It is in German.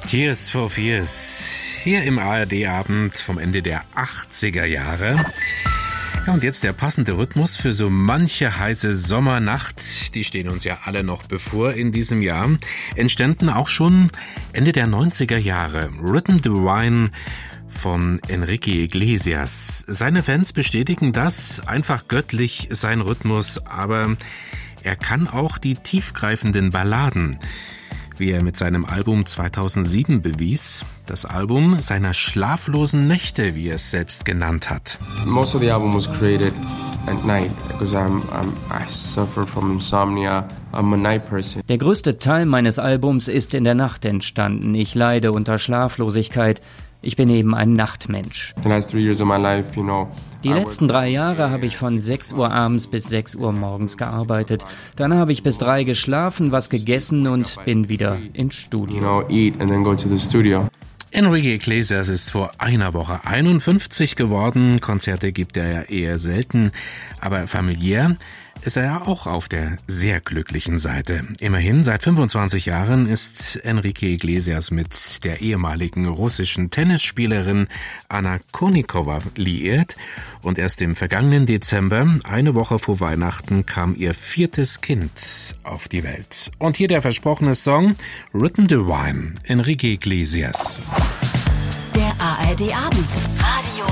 Tears for Fears. Hier im ARD-Abend vom Ende der 80er Jahre. Ja, und jetzt der passende Rhythmus für so manche heiße Sommernacht. Die stehen uns ja alle noch bevor in diesem Jahr. Entstanden auch schon Ende der 90er Jahre. Rhythm Divine von Enrique Iglesias. Seine Fans bestätigen das. Einfach göttlich sein Rhythmus. Aber er kann auch die tiefgreifenden Balladen, wie er mit seinem Album 2007 bewies. Das Album seiner schlaflosen Nächte, wie er es selbst genannt hat. Most of the album was created at night because I suffer from insomnia. I'm a night person. Der größte Teil meines Albums ist in der Nacht entstanden. Ich leide unter Schlaflosigkeit. Ich bin eben ein Nachtmensch. The last 3 years of my life, Die letzten 3 Jahre habe ich von 6 Uhr abends bis 6 Uhr morgens gearbeitet. Dann habe ich bis 3 geschlafen, was gegessen und bin wieder ins Studio. Eat and then go to the studio. Enrique Iglesias ist vor einer Woche 51 geworden. Konzerte gibt er ja eher selten, aber familiär ist er ja auch auf der sehr glücklichen Seite. Immerhin, seit 25 Jahren ist Enrique Iglesias mit der ehemaligen russischen Tennisspielerin Anna Kournikova liiert und erst im vergangenen Dezember, eine Woche vor Weihnachten, kam ihr 4. Kind auf die Welt. Und hier der versprochene Song Rhythm Divine, Enrique Iglesias. Der ARD-Abend.